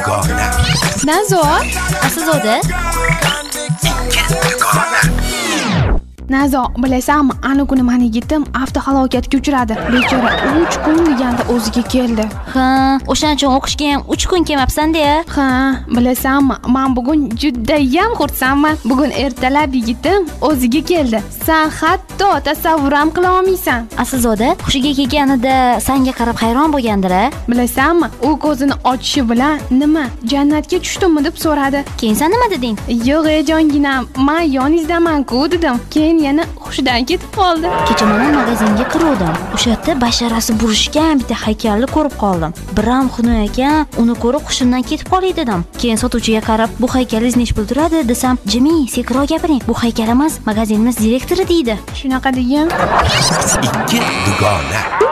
dugona. Nazo, Aslzoda? Nazo, bilasanmi, ana kuni mani yigitim avtohalokatga uchradi. Bechora 3 kun deganda o'ziga keldi. Ha, o'shaning uchun o'qishga ham 3 kun kelmabsan-da. Ha, bilasanmi, men bugun judayam xursandman. Bugun ertalab yigitim o'ziga keldi. Sen hatto tasavvur ham qila olmaysan. Aslzoda, hushiga kelganida senga qarab hayron bo'lgandir-a? Bilasanmi, u ko'zini ochishi bilan nima, jannatga tushdimmi deb so'radi. Keyin sen nima deding? Yo'q, jonginam, men yoningizdaman-ku dedim. Keyin yana hushidan ketib qoldi. Kecha men magazinga kirdim. O'sha yerda basharasi burishgan bitta haykalni ko'rib qoldim. Biram xunuk ekan, uni ko'rib hushimdan ketib qolay dedim. Keyin sotuvchiga qarab, "Bu haykalingiz nech pul turadi?" desam, "Jimi, sekinroq gapiring. Bu haykalimiz magazinimiz direktori" deydi. Shunaqa degan. Ikki dugona.